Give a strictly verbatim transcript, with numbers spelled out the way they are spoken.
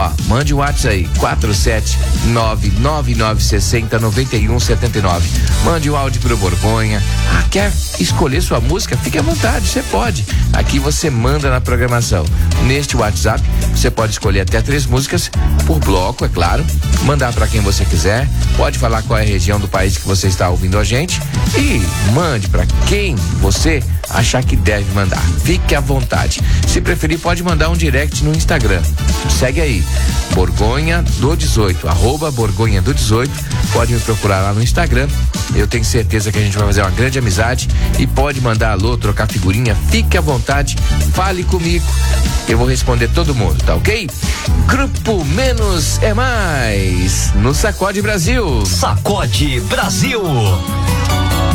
Ó, mande o WhatsApp aí, quatro sete nove nove nove seis zero nove um sete nove. Mande o áudio pro Borgonha. Ah, quer escolher sua música? Fique à vontade, você pode. Aqui você manda na programação. Neste WhatsApp, você pode escolher até três músicas por bloco, é claro. Mandar para quem você quiser. Pode falar qual é a região do país que você está ouvindo a gente. E mande para quem você achar que deve mandar. Fique à vontade. Se preferir, pode mandar um direct no Instagram. Segue aí, Borgonha do dezoito, arroba Borgonha do dezoito. Pode me procurar lá no Instagram. Eu tenho certeza que a gente vai fazer uma grande amizade e pode mandar alô, trocar figurinha. Fique à vontade, fale comigo. Eu vou responder todo mundo, tá ok? Grupo Menos é Mais no Sacode Brasil. Sacode Brasil.